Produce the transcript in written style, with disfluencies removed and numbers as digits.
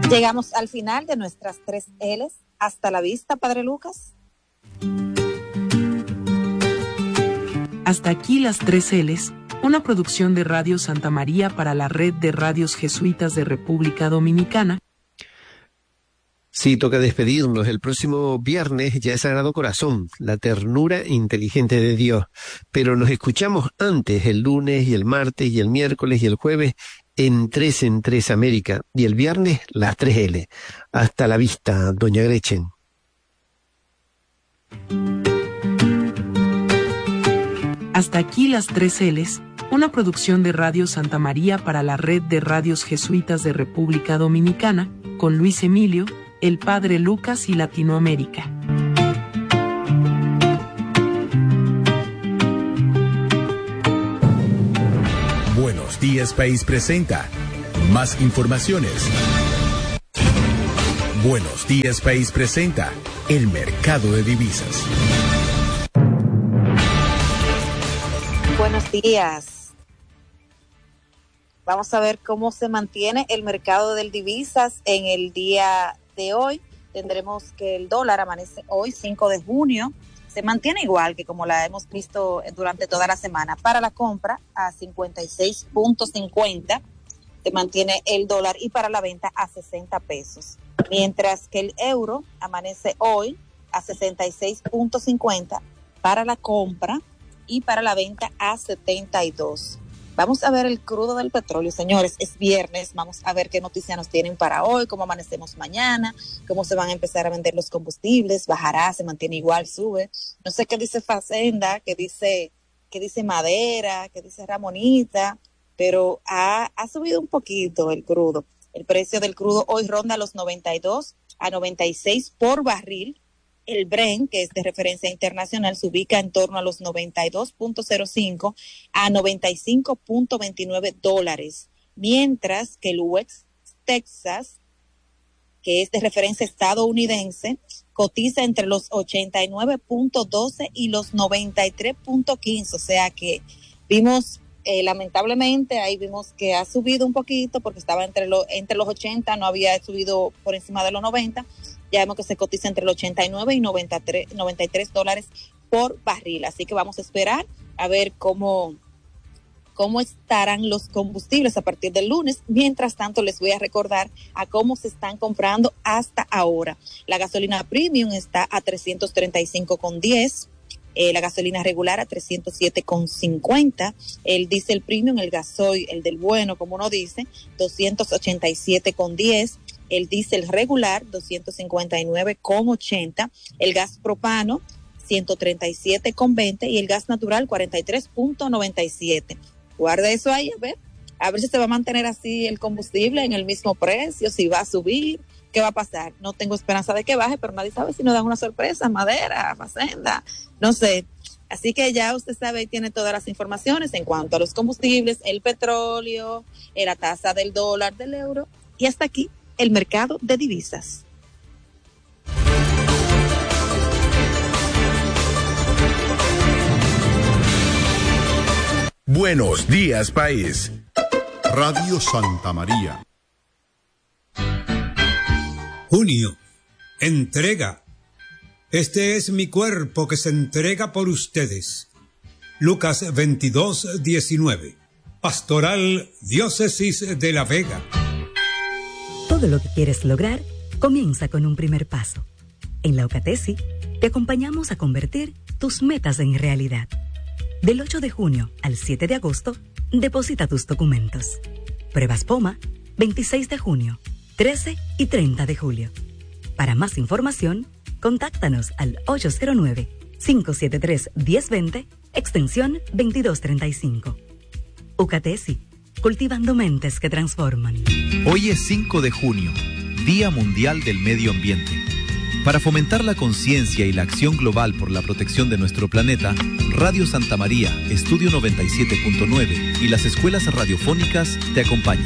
Llegamos al final de nuestras 3 L's. Hasta la vista, Padre Lucas. Hasta aquí las 3 L's, una producción de Radio Santa María para la Red de Radios Jesuitas de República Dominicana. Sí, toca despedirnos. El próximo viernes ya es Sagrado Corazón, la ternura inteligente de Dios. Pero nos escuchamos antes, el lunes y el martes y el miércoles y el jueves, en 3 en 3 América. Y el viernes, las 3 L. Hasta la vista, doña Gretchen. Hasta aquí las 3 L's, una producción de Radio Santa María para la Red de Radios Jesuitas de República Dominicana, con Luis Emilio, el Padre Lucas y Latinoamérica. Buenos Días País presenta más informaciones. Buenos Días País presenta el mercado de divisas. Buenos días. Vamos a ver cómo se mantiene el mercado de divisas en el día de hoy. Tendremos que el dólar amanece hoy, 5 de junio. Se mantiene igual que como la hemos visto durante toda la semana. Para la compra a 56.50 se mantiene el dólar y para la venta a 60 pesos. Mientras que el euro amanece hoy a 66.50 para la compra y para la venta a 72. Vamos a ver el crudo del petróleo, señores. Es viernes, vamos a ver qué noticias nos tienen para hoy, cómo amanecemos mañana, cómo se van a empezar a vender los combustibles, bajará, se mantiene igual, sube. No sé qué dice Facenda, qué dice Madera, qué dice Ramonita, pero ha subido un poquito el crudo. El precio del crudo hoy ronda los 92 a 96 por barril. El Brent, que es de referencia internacional, se ubica en torno a los 92.05 a 95.29 dólares, mientras que el West Texas, que es de referencia estadounidense, cotiza entre los 89.12 y los 93.15, o sea que vimos, lamentablemente, ahí vimos que ha subido un poquito porque estaba entre los 80, no había subido por encima de los 90. Ya vemos que se cotiza entre los 89 y 93 dólares por barril. Así que vamos a esperar a ver cómo estarán los combustibles a partir del lunes. Mientras tanto, les voy a recordar a cómo se están comprando hasta ahora. La gasolina premium está a 335,10. La gasolina regular a 307,50. El diésel premium, el gasoil, el del bueno, como uno dice, 287,10. El diésel regular, 259,80, el gas propano, 137,20 y el gas natural, 43,97. Guarda eso ahí, a ver si se va a mantener así el combustible en el mismo precio, si va a subir, qué va a pasar. No tengo esperanza de que baje, pero nadie sabe si nos dan una sorpresa, Madera, Facenda, no sé. Así que ya usted sabe y tiene todas las informaciones en cuanto a los combustibles, el petróleo, la tasa del dólar, del euro, y hasta aquí el mercado de divisas. Buenos Días País. Radio Santa María. Junio. Entrega. Este es mi cuerpo que se entrega por ustedes. Lucas 22:19. Pastoral Diócesis de La Vega. Todo lo que quieres lograr comienza con un primer paso. En la UCATESI te acompañamos a convertir tus metas en realidad. Del 8 de junio al 7 de agosto, deposita tus documentos. Pruebas POMA, 26 de junio, 13 y 30 de julio. Para más información, contáctanos al 809-573-1020, extensión 2235. UCATESI, cultivando mentes que transforman. Hoy es 5 de junio, Día Mundial del Medio Ambiente. Para fomentar la conciencia y la acción global por la protección de nuestro planeta, Radio Santa María, Estudio 97.9 y las escuelas radiofónicas te acompañan.